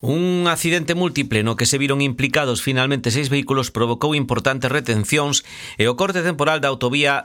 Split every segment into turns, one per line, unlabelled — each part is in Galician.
Un accidente múltiple no que se viron implicados finalmente 6 vehículos provocou importantes retencións e o corte temporal da autovía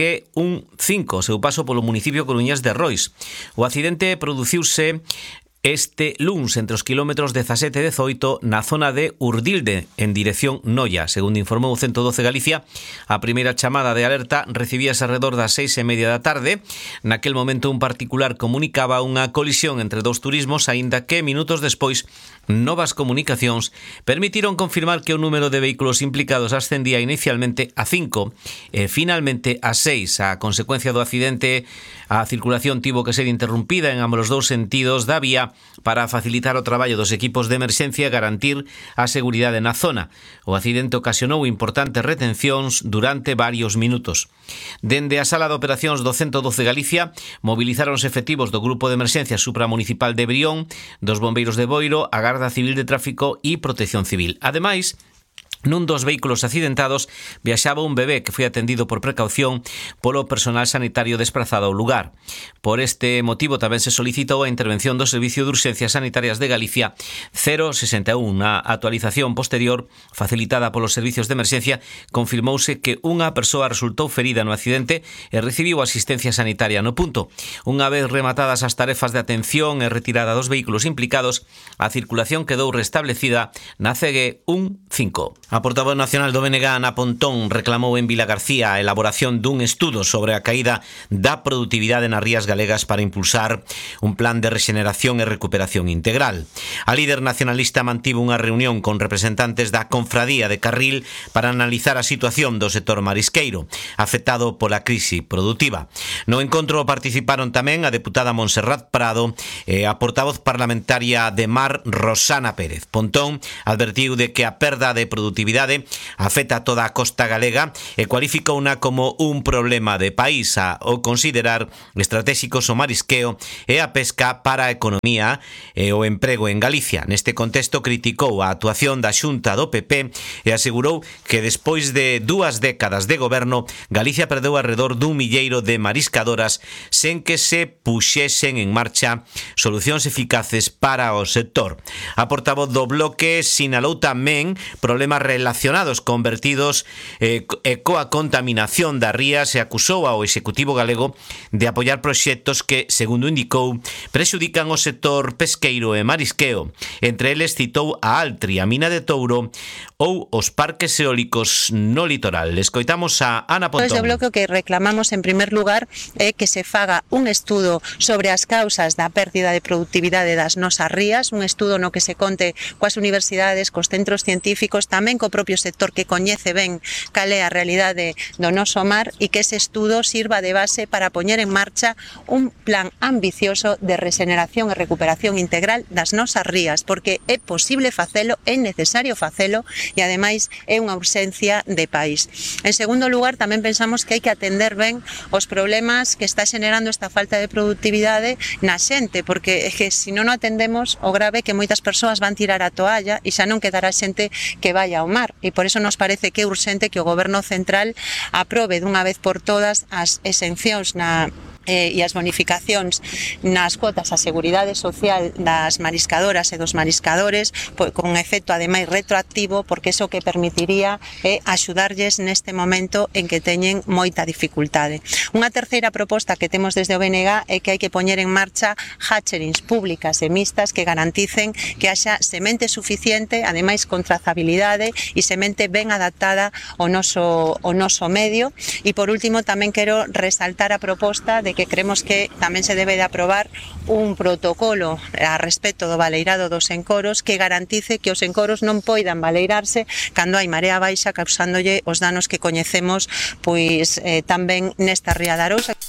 CG15, seu paso polo municipio coruñés de Rois. O accidente produciuse este luns entre os kilómetros 17 e 18 na zona de Urdilde, en dirección Noia. Segundo informou o 112 Galicia, a primeira chamada de alerta recibíase alrededor das 6:30 da tarde. Naquel momento un particular comunicaba unha colisión entre dous turismos, aínda que minutos despois novas comunicacións permitiron confirmar que o número de vehículos implicados ascendía inicialmente a 5 e finalmente a 6. A consecuencia do accidente, a circulación tivo que ser interrumpida en ambos os dous sentidos da vía para facilitar o traballo dos equipos de emerxencia e garantir a seguridade na zona. O accidente ocasionou importantes retencións durante varios minutos. Dende a sala de operacións do 112 Galicia movilizáronse efectivos do Grupo de Emerxencia Supramunicipal de Brión, dos Bombeiros de Boiro, a Garda Civil de Tráfico e Protección Civil. Ademais, nun dos vehículos accidentados viaxaba un bebé que foi atendido por precaución polo personal sanitario desplazado ao lugar. Por este motivo tamén se solicitou a intervención do Servicio de Urxencias Sanitarias de Galicia 061. Na actualización posterior facilitada polos servicios de emerxencia confirmouse que unha persoa resultou ferida no accidente e recibiu asistencia sanitaria no punto. Unha vez rematadas as tarefas de atención e retirada dos vehículos implicados, a circulación quedou restablecida na CG15. A portavoz nacional do BNG, Ana Pontón, reclamou en Vilagarcía a elaboración dun estudo sobre a caída da produtividade nas rías galegas para impulsar un plan de rexeneración e recuperación integral. A líder nacionalista mantivo unha reunión con representantes da Confradía de Carril para analizar a situación do sector marisqueiro, afectado pola crise produtiva. No encontro participaron tamén a deputada Montserrat Prado e a portavoz parlamentaria de Mar, Rosana Pérez. Pontón advertiu de que a perda de produtividade afecta a toda a costa galega e cualificouna como un problema de país ao considerar estratégicos o marisqueo e a pesca para a economía e o emprego en Galicia. Neste contexto criticou a actuación da Xunta do PP e asegurou que despois de 2 décadas de goberno, Galicia perdeu alrededor dun milleiro de mariscadoras sen que se puxesen en marcha solucións eficaces para o sector. A portavoz do Bloque sinalou tamén problemas relacionados con vertidos e coa contaminación das rías e acusou ao Executivo galego de apoiar proxectos que, segundo indicou, prexudican o sector pesqueiro e marisqueo. Entre eles citou a Altri, a mina de Touro ou os parques eólicos no litoral. Escoitamos a Ana Pontón.
Desde o Bloque o que reclamamos en primer lugar é que se faga un estudo sobre as causas da pérdida de produtividade das nosas rías, un estudo no que se conte coas universidades, cos centros científicos, tamén co propio sector que coñece ben cal é a realidade do noso mar e que ese estudo sirva de base para poñer en marcha un plan ambicioso de rexeneración e recuperación integral das nosas rías, porque é posible facelo, é necesario facelo e ademais é unha urxencia de país. En segundo lugar, tamén pensamos que hai que atender ben os problemas que está xenerando esta falta de productividade na xente, porque é que se non o atendemos, o grave é que moitas persoas van tirar a toalla e xa non quedará xente que vai ao mar, e por eso nos parece que é urxente que o Goberno central aprobe dunha vez por todas as exencións e as bonificacións nas cuotas a seguridade social das mariscadoras e dos mariscadores con efecto ademais retroactivo, porque iso que permitiría é axudarlles neste momento en que teñen moita dificultade. Unha terceira proposta que temos desde o BNG é que hai que poñer en marcha hatcherings públicas e mixtas que garanticen que haxa semente suficiente, ademais con trazabilidade e semente ben adaptada ao noso medio. E por último tamén quero resaltar a proposta de que creemos que tamén se debe de aprobar un protocolo a respecto do baleirado dos encoros que garantice que os encoros non poidan baleirarse cando hai marea baixa, causándolle os danos que coñecemos pois tamén nesta ría de Arousa.